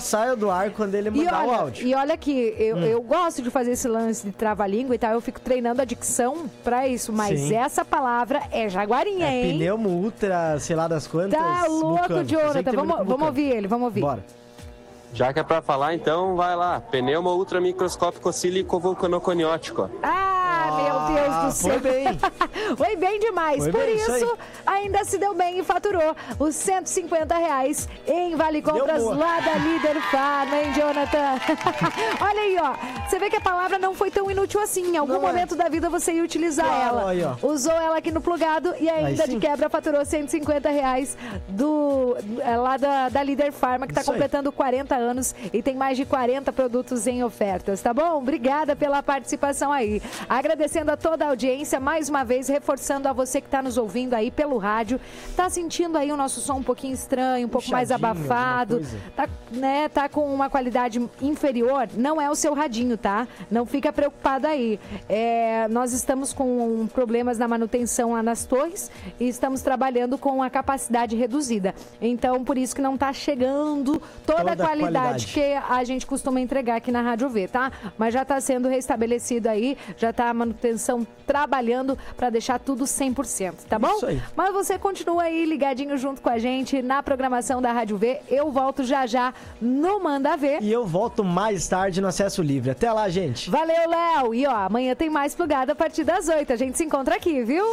saio do ar quando ele mandar o áudio. E olha aqui, eu gosto de fazer esse lance de trava-língua e tal, eu fico treinando a dicção pra isso, mas Sim. essa palavra é jaguarinha, hein? Pneumo ultra, sei lá das quantas. Tá louco, vulcano. Jonathan. Vamos ouvir ele, vamos ouvir. Bora. Já que é pra falar, então vai lá. Pneuma ultramicroscópico silico-vulcanoconiótico. Meu Deus do céu. Foi bem. Foi bem demais. Foi Por bem, isso, ainda se deu bem e faturou os R$150 em Vale Compras lá da Líder Farma, hein, Jonathan? Olha aí, ó. Você vê que a palavra não foi tão inútil assim. Em algum momento da vida você ia utilizar ela. Aí, ó. Usou ela aqui no plugado e ainda de quebra faturou R$150 lá da Líder Farma, que está completando 40 anos e tem mais de 40 produtos em ofertas, tá bom? Obrigada pela participação aí. Agradecendo a toda a audiência, mais uma vez, reforçando a você que está nos ouvindo aí pelo rádio. Tá sentindo aí o nosso som um pouquinho estranho, um pouco mais abafado, tá com uma qualidade inferior? Não é o seu radinho, tá? Não fica preocupado aí. Nós estamos com problemas na manutenção lá nas torres e estamos trabalhando com a capacidade reduzida. Então, por isso que não tá chegando toda a qualidade que a gente costuma entregar aqui na Rádio V, tá? Mas já tá sendo restabelecido aí, já tá a manutenção trabalhando para deixar tudo 100%, tá bom? Isso aí. Mas você continua aí ligadinho junto com a gente na programação da Rádio V. Eu volto já no Manda Ver. E eu volto mais tarde no Acesso Livre. Até lá, gente. Valeu, Léo. E ó, amanhã tem mais Plugado a partir das 8. A gente se encontra aqui, viu?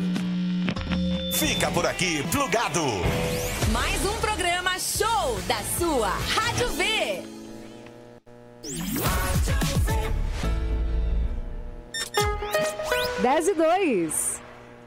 Fica por aqui, Plugado. Mais um programa show da sua Rádio V. 10:02.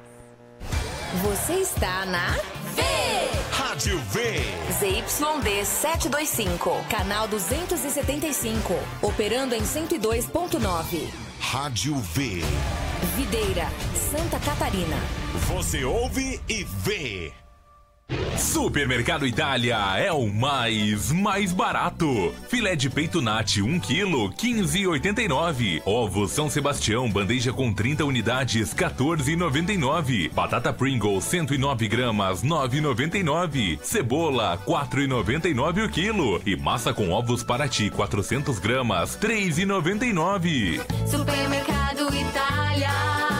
Você está na V. Rádio V. ZYD 725, canal 275, operando em 102.9. Rádio V. Videira, Santa Catarina. Você ouve e vê. Supermercado Itália é o mais barato. Filé de peito nati 1 kg, 15,89. Ovo São Sebastião, bandeja com 30 unidades, 14,99. Batata Pringles, 109 gramas, 9,99. Cebola, 4,99 o quilo. E massa com ovos Paraty, 400 gramas, 3,99. Supermercado Itália,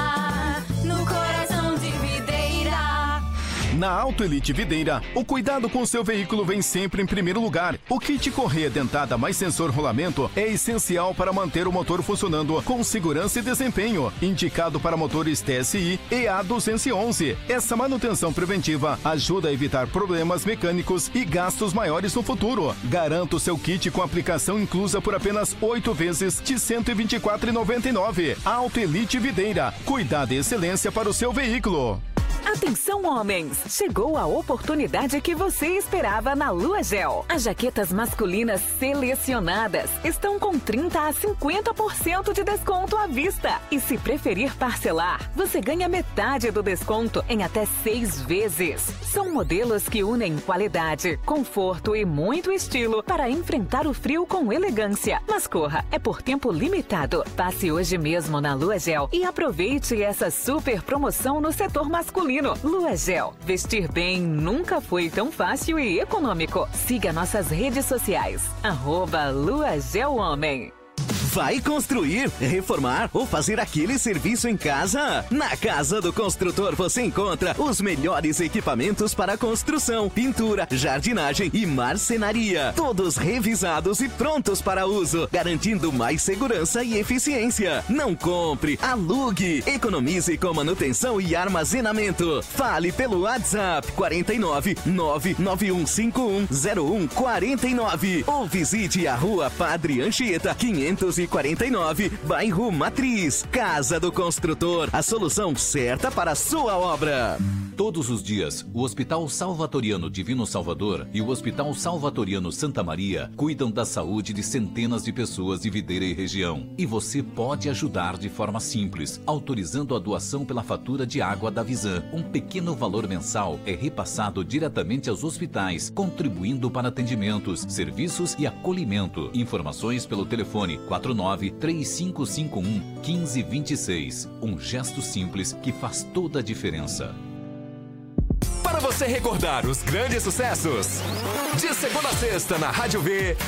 no coração de Videira. Na Auto Elite Videira, o cuidado com o seu veículo vem sempre em primeiro lugar. O kit correia dentada mais sensor rolamento é essencial para manter o motor funcionando com segurança e desempenho, indicado para motores TSI EA211. Essa manutenção preventiva ajuda a evitar problemas mecânicos e gastos maiores no futuro. Garanta o seu kit com aplicação inclusa por apenas 8 vezes de R$ 124,99. Auto Elite Videira, cuidado e excelência para o seu veículo. Atenção, homens! Chegou a oportunidade que você esperava na Lua Gel. As jaquetas masculinas selecionadas estão com 30% a 50% de desconto à vista. E se preferir parcelar, você ganha metade do desconto em até 6 vezes. São modelos que unem qualidade, conforto e muito estilo para enfrentar o frio com elegância. Mas corra, é por tempo limitado. Passe hoje mesmo na Lua Gel e aproveite essa super promoção no setor masculino. Lua Gel. Vestir bem nunca foi tão fácil e econômico. Siga nossas redes sociais. @LuaGelHomem. Vai construir, reformar ou fazer aquele serviço em casa? Na Casa do Construtor você encontra os melhores equipamentos para construção, pintura, jardinagem e marcenaria. Todos revisados e prontos para uso, garantindo mais segurança e eficiência. Não compre, alugue, economize com manutenção e armazenamento. Fale pelo WhatsApp 49 991510149 ou visite a Rua Padre Anchieta 549, bairro Matriz. Casa do Construtor, a solução certa para a sua obra. Todos os dias, o Hospital Salvatoriano Divino Salvador e o Hospital Salvatoriano Santa Maria cuidam da saúde de centenas de pessoas de Videira e região. E você pode ajudar de forma simples, autorizando a doação pela fatura de água da Visan. Um pequeno valor mensal é repassado diretamente aos hospitais, contribuindo para atendimentos, serviços e acolhimento. Informações pelo telefone 49-3551-1526. Um gesto simples que faz toda a diferença. Para você recordar os grandes sucessos, de segunda a sexta na Rádio V,